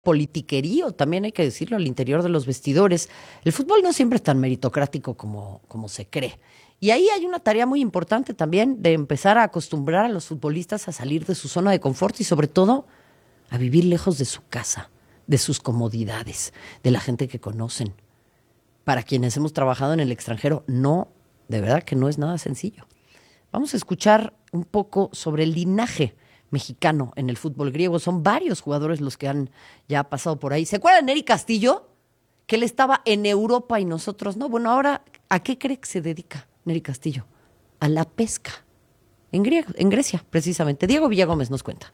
politiquerío, también hay que decirlo, al interior de los vestidores. El fútbol no siempre es tan meritocrático como se cree. Y ahí hay una tarea muy importante también de empezar a acostumbrar a los futbolistas a salir de su zona de confort y sobre todo a vivir lejos de su casa, de sus comodidades, de la gente que conocen. Para quienes hemos trabajado en el extranjero, no, de verdad que no es nada sencillo. Vamos a escuchar un poco sobre el linaje mexicano en el fútbol griego. Son varios jugadores los que han ya pasado por ahí. ¿Se acuerdan de Neri Castillo? Que él estaba en Europa y nosotros no. Bueno, ahora, ¿a qué cree que se dedica Neri Castillo? A la pesca. En Grecia, precisamente. Diego Villagómez nos cuenta.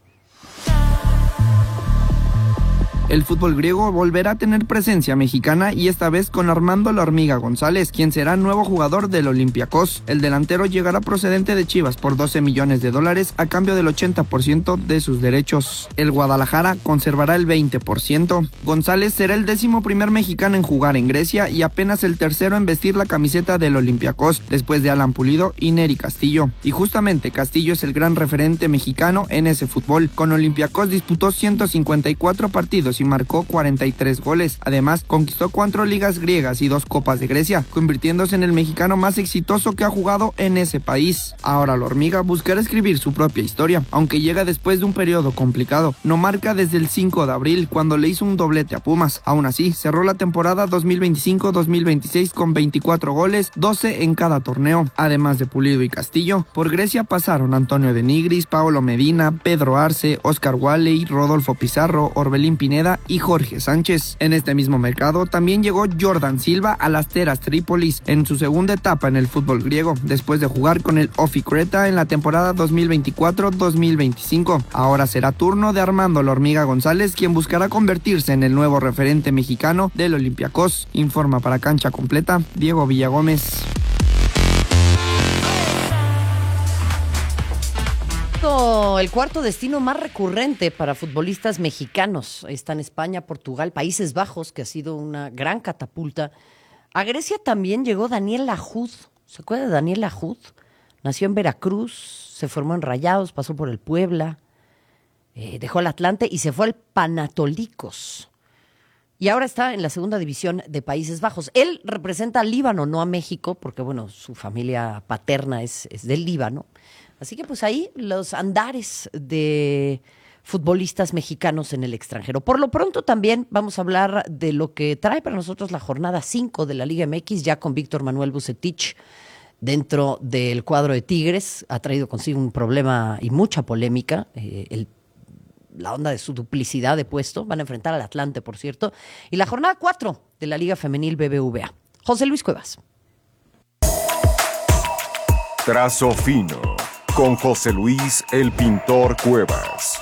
El fútbol griego volverá a tener presencia mexicana y esta vez con Armando La Hormiga González, quien será nuevo jugador del Olympiacos. El delantero llegará procedente de Chivas por $12 millones a cambio del 80% de sus derechos. El Guadalajara conservará el 20%. González será el 11º mexicano en jugar en Grecia y apenas el tercero en vestir la camiseta del Olympiacos, después de Alan Pulido y Neri Castillo. Y justamente Castillo es el gran referente mexicano en ese fútbol. Con Olympiacos disputó 154 partidos y marcó 43 goles. Además, conquistó 4 ligas griegas y 2 copas de Grecia, convirtiéndose en el mexicano más exitoso que ha jugado en ese país. Ahora la Hormiga buscará escribir su propia historia, aunque llega después de un periodo complicado. No marca desde el 5 de abril, cuando le hizo un doblete a Pumas. Aún así, cerró la temporada 2025-2026 con 24 goles, 12 en cada torneo. Además de Pulido y Castillo, por Grecia pasaron Antonio de Nigris, Paolo Medina, Pedro Arce, Oscar Walley, Rodolfo Pizarro, Orbelín Pineda y Jorge Sánchez. En este mismo mercado también llegó Jordan Silva a las Teras Trípolis en su segunda etapa en el fútbol griego, después de jugar con el Ofi Creta en la temporada 2024-2025. Ahora será turno de Armando La Hormiga González, quien buscará convertirse en el nuevo referente mexicano del Olympiacos. Informa para Cancha Completa, Diego Villagómez. El cuarto destino más recurrente para futbolistas mexicanos está en España, Portugal, Países Bajos, que ha sido una gran catapulta. A Grecia también llegó Daniel Ajoud. ¿Se acuerda de Daniel Ajoud? Nació en Veracruz, se formó en Rayados, pasó por el Puebla, dejó el Atlante y se fue al Panathinaikos. Y ahora está en la segunda división de Países Bajos. Él representa al Líbano, no a México, porque bueno, su familia paterna es del Líbano. Así que pues ahí los andares de futbolistas mexicanos en el extranjero. Por lo pronto también vamos a hablar de lo que trae para nosotros la jornada 5 de la Liga MX, ya con Víctor Manuel Vucetich dentro del cuadro de Tigres. Ha traído consigo un problema y mucha polémica, la onda de su duplicidad de puesto. Van a enfrentar al Atlante, por cierto. Y la jornada 4 de la Liga Femenil BBVA. José Luis Cuevas. Trazo fino con José Luis el Pintor Cuevas.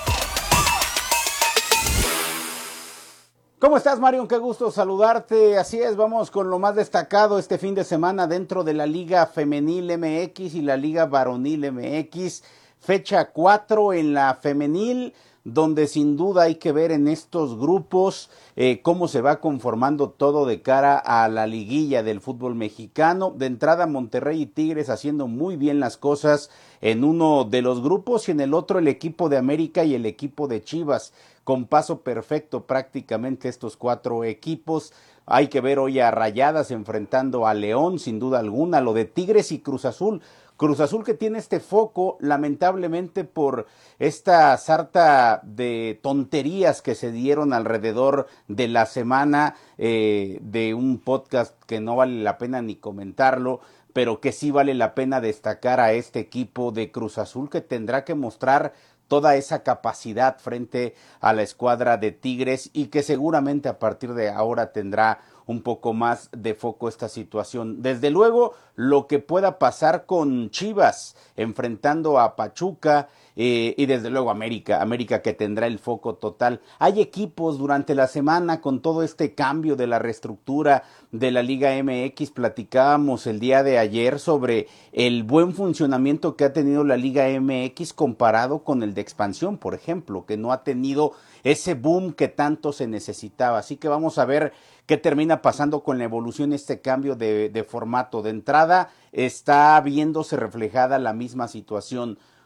¿Cómo estás, Mario? Qué gusto saludarte. Así es, vamos con lo más destacado este fin de semana dentro de la Liga Femenil MX y la Liga Varonil MX. Fecha 4 en la femenil, donde sin duda hay que ver en estos grupos cómo se va conformando todo de cara a la liguilla del fútbol mexicano. De entrada, Monterrey y Tigres haciendo muy bien las cosas en uno de los grupos y en el otro el equipo de América y el equipo de Chivas, con paso perfecto prácticamente estos 4 equipos. Hay que ver hoy a Rayadas enfrentando a León, sin duda alguna, lo de Tigres y Cruz Azul. Cruz Azul que tiene este foco, lamentablemente por esta sarta de tonterías que se dieron alrededor de la semana de un podcast que no vale la pena ni comentarlo, pero que sí vale la pena destacar a este equipo de Cruz Azul que tendrá que mostrar toda esa capacidad frente a la escuadra de Tigres y que seguramente a partir de ahora tendrá un poco más de foco esta situación. Desde luego, lo que pueda pasar con Chivas enfrentando a Pachuca y desde luego América que tendrá el foco total. Hay equipos durante la semana con todo este cambio de la reestructura de la Liga MX. Platicábamos el día de ayer sobre el buen funcionamiento que ha tenido la Liga MX comparado con el de expansión, por ejemplo, que no ha tenido ese boom que tanto se necesitaba. Así que vamos a ver qué termina pasando con la evolución, este cambio de formato. De entrada está viéndose reflejada la misma situación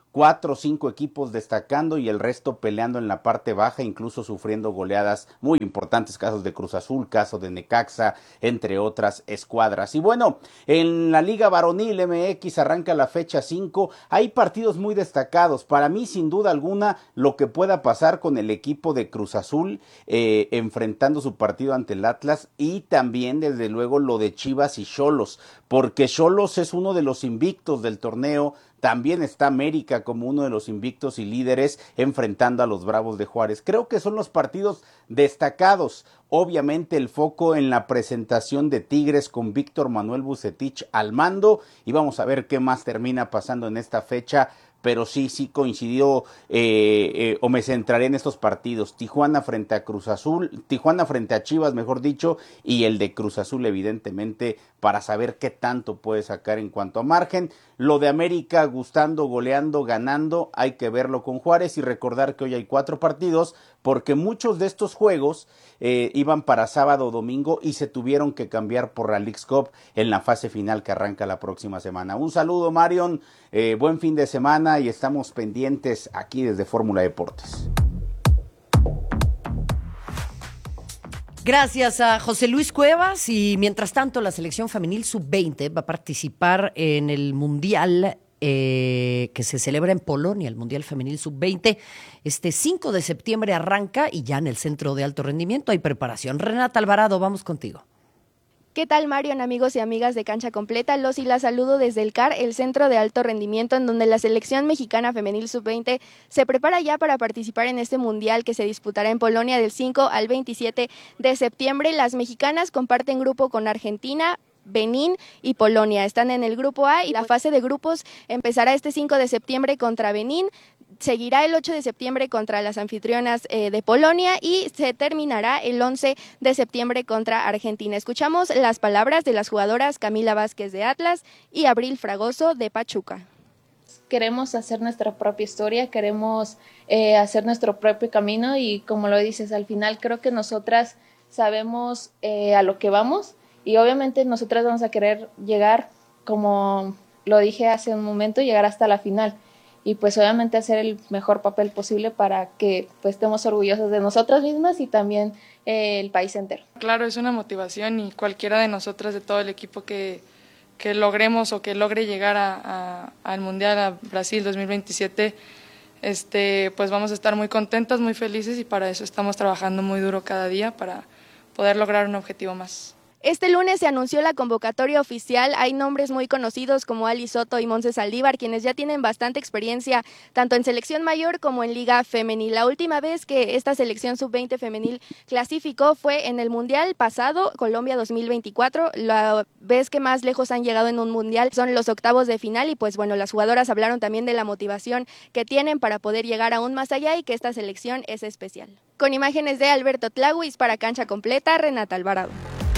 4 o 5 equipos destacando y el resto peleando en la parte baja, incluso sufriendo goleadas muy importantes, casos de Cruz Azul, caso de Necaxa, entre otras escuadras. Y bueno, en la Liga Varonil MX arranca la fecha 5, hay partidos muy destacados. Para mí, sin duda alguna, lo que pueda pasar con el equipo de Cruz Azul enfrentando su partido ante el Atlas, y también desde luego lo de Chivas y Xolos, porque Xolos es uno de los invictos del torneo. También está América como uno de los invictos y líderes enfrentando a los Bravos de Juárez. Creo que son los partidos destacados. Obviamente el foco en la presentación de Tigres con Víctor Manuel Vucetich al mando, y vamos a ver qué más termina pasando en esta fecha. Pero sí coincidió, o me centraré en estos partidos: Tijuana frente a Cruz Azul, Tijuana frente a Chivas, mejor dicho, y el de Cruz Azul, evidentemente, para saber qué tanto puede sacar en cuanto a margen. Lo de América gustando, goleando, ganando, hay que verlo con Juárez, y recordar que hoy hay 4 partidos, porque muchos de estos juegos iban para sábado o domingo y se tuvieron que cambiar por la Leagues Cup en la fase final que arranca la próxima semana. Un saludo, Marion, buen fin de semana, y estamos pendientes aquí desde Fórmula Deportes. Gracias a José Luis Cuevas. Y mientras tanto, la selección femenil sub-20 va a participar en el Mundial que se celebra en Polonia, el Mundial Femenil Sub-20. Este 5 de septiembre arranca, y ya en el Centro de Alto Rendimiento hay preparación. Renata Alvarado, vamos contigo. ¿Qué tal, Marion, amigos y amigas de Cancha Completa? Los y las saludo desde el CAR, el Centro de Alto Rendimiento, en donde la selección mexicana femenil sub-20 se prepara ya para participar en este mundial que se disputará en Polonia del 5 al 27 de septiembre. Las mexicanas comparten grupo con Argentina, Benín y Polonia. Están en el grupo A, y la fase de grupos empezará este 5 de septiembre contra Benín, seguirá el 8 de septiembre contra las anfitrionas de Polonia, y se terminará el 11 de septiembre contra Argentina. Escuchamos las palabras de las jugadoras Camila Vázquez de Atlas y Abril Fragoso de Pachuca. Queremos hacer nuestra propia historia, queremos hacer nuestro propio camino, y como lo dices, al final creo que nosotras sabemos a lo que vamos, y obviamente nosotras vamos a querer llegar, como lo dije hace un momento, llegar hasta la final, y pues obviamente hacer el mejor papel posible para que pues estemos orgullosos de nosotras mismas y también el país entero. Claro, es una motivación, y cualquiera de nosotras, de todo el equipo que logremos o que logre llegar al Mundial, a Brasil 2027, pues vamos a estar muy contentas, muy felices, y para eso estamos trabajando muy duro cada día para poder lograr un objetivo más. Este lunes se anunció la convocatoria oficial. Hay nombres muy conocidos como Ali Soto y Montse Saldívar, quienes ya tienen bastante experiencia tanto en selección mayor como en liga femenil. La última vez que esta selección sub-20 femenil clasificó fue en el Mundial pasado, Colombia 2024. La vez que más lejos han llegado en un Mundial son los octavos de final, y pues bueno, las jugadoras hablaron también de la motivación que tienen para poder llegar aún más allá, y que esta selección es especial. Con imágenes de Alberto Tlahuis para Cancha Completa, Renata Alvarado.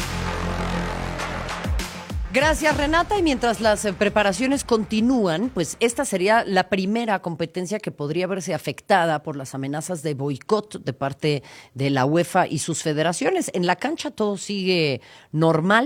Gracias, Renata. Y mientras las preparaciones continúan, pues esta sería la primera competencia que podría verse afectada por las amenazas de boicot de parte de la UEFA y sus federaciones. En la cancha todo sigue normal.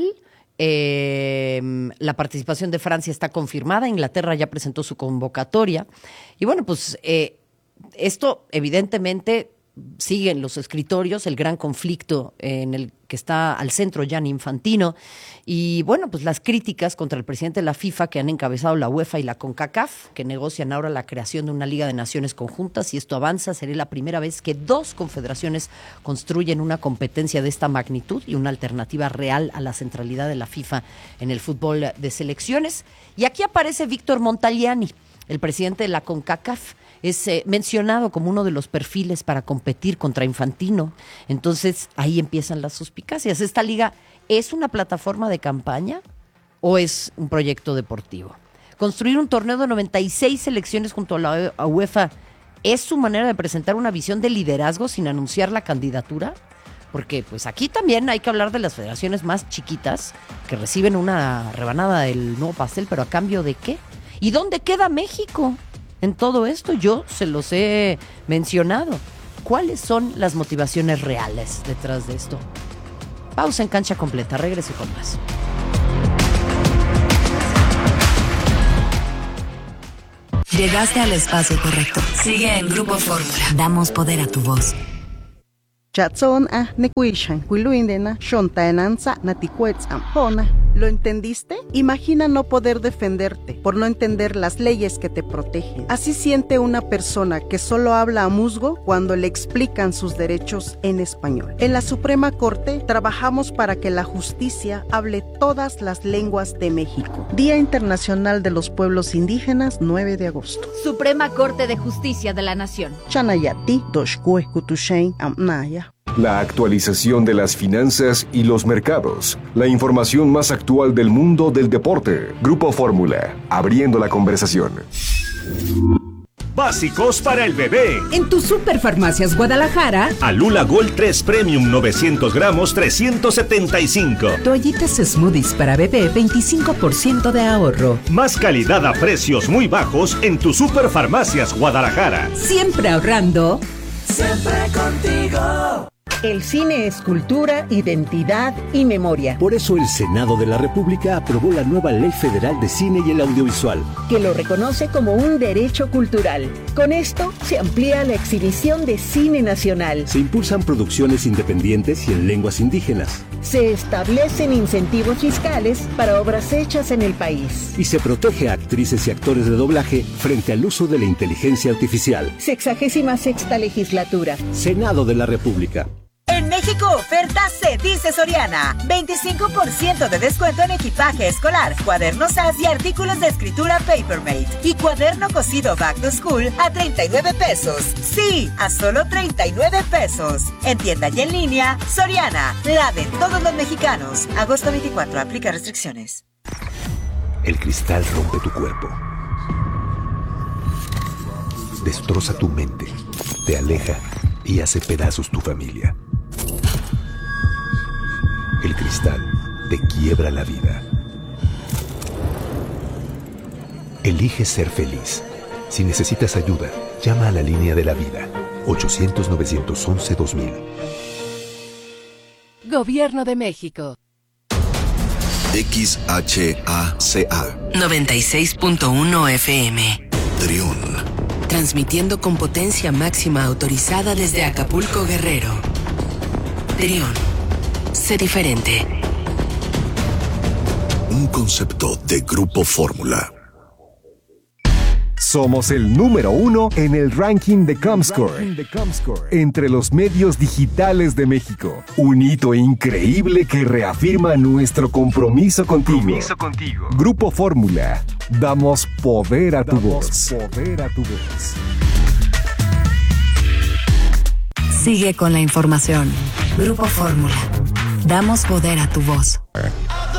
La participación de Francia está confirmada. Inglaterra ya presentó su convocatoria. Y bueno, pues esto evidentemente sigue en los escritorios, el gran conflicto en el que está al centro Gianni Infantino, y bueno, pues las críticas contra el presidente de la FIFA, que han encabezado la UEFA y la CONCACAF, que negocian ahora la creación de una Liga de Naciones conjuntas. Si esto avanza, sería la primera vez que 2 confederaciones construyen una competencia de esta magnitud y una alternativa real a la centralidad de la FIFA en el fútbol de selecciones. Y aquí aparece Víctor Montagliani, el presidente de la CONCACAF. Es mencionado como uno de los perfiles para competir contra Infantino. Entonces ahí empiezan las suspicacias. ¿Esta liga es una plataforma de campaña o es un proyecto deportivo? Construir un torneo de 96 selecciones junto a la UEFA es su manera de presentar una visión de liderazgo sin anunciar la candidatura. Porque pues aquí también hay que hablar de las federaciones más chiquitas que reciben una rebanada del nuevo pastel, pero ¿a cambio de qué? ¿Y dónde queda México en todo esto? Yo se los he mencionado. ¿Cuáles son las motivaciones reales detrás de esto? Pausa en Cancha Completa, regreso con más. Llegaste al espacio correcto. Sigue en Grupo Fórmula. Damos poder a tu voz. ¿Lo entendiste? Imagina no poder defenderte por no entender las leyes que te protegen. Así siente una persona que solo habla a musgo cuando le explican sus derechos en español. En la Suprema Corte trabajamos para que la justicia hable todas las lenguas de México. Día Internacional de los Pueblos Indígenas, 9 de agosto. Suprema Corte de Justicia de la Nación. Chanayati, Doshkue, Kutushain, Amnaya. La actualización de las finanzas y los mercados. La información más actual del mundo del deporte. Grupo Fórmula, abriendo la conversación. Básicos para el bebé. En tu Superfarmacias Guadalajara, Alula Gold 3 Premium 900 gramos 375. Toallitas Smoothies para bebé 25% de ahorro. Más calidad a precios muy bajos en tu Superfarmacias Guadalajara. Siempre ahorrando. Siempre contigo. El cine es cultura, identidad y memoria. Por eso el Senado de la República aprobó la nueva Ley Federal de Cine y el Audiovisual, que lo reconoce como un derecho cultural. Con esto se amplía la exhibición de cine nacional. Se impulsan producciones independientes y en lenguas indígenas. Se establecen incentivos fiscales para obras hechas en el país. Y se protege a actrices y actores de doblaje frente al uso de la inteligencia artificial. 66ª legislatura. Senado de la República. En México, oferta se dice Soriana. 25% de descuento en equipaje escolar, cuadernos SAS y artículos de escritura Papermate. Y cuaderno cosido Back to School a 39 pesos. Sí, a solo 39 pesos. En tienda y en línea, Soriana, la de todos los mexicanos. Agosto 24, aplica restricciones. El cristal rompe tu cuerpo. Destroza tu mente, te aleja y hace pedazos tu familia. El cristal te quiebra la vida. Elige ser feliz. Si necesitas ayuda, llama a la línea de la vida. 800-911-2000. Gobierno de México. XHACA 96.1 FM. Trión. Transmitiendo con potencia máxima autorizada desde Acapulco, Guerrero. Trión. Sé diferente. Un concepto de Grupo Fórmula. Somos el número 1 en el ranking de Comscore entre los medios digitales de México. Un hito increíble que reafirma nuestro compromiso contigo. Grupo Fórmula. Damos poder a tu voz. Sigue con la información. Grupo Fórmula. Damos poder a tu voz.